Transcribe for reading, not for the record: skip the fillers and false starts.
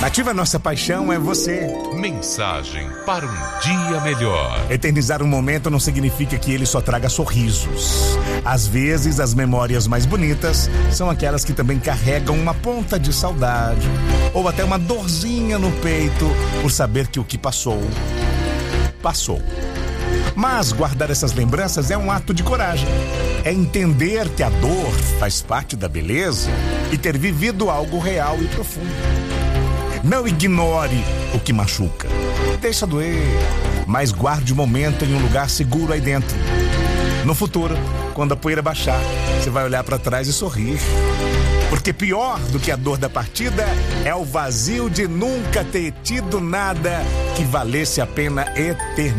Ativa Nossa Paixão é você. Mensagem para um dia melhor. Eternizar um momento não significa que ele só traga sorrisos. Às vezes, as memórias mais bonitas são aquelas que também carregam uma ponta de saudade ou até uma dorzinha no peito por saber que o que passou, passou. Mas guardar essas lembranças é um ato de coragem. É entender que a dor faz parte da beleza e ter vivido algo real e profundo. Não ignore o que machuca. Deixa doer, mas guarde o momento em um lugar seguro aí dentro. No futuro, quando a poeira baixar, você vai olhar para trás e sorrir. Porque pior do que a dor da partida é o vazio de nunca ter tido nada que valesse a pena eternamente.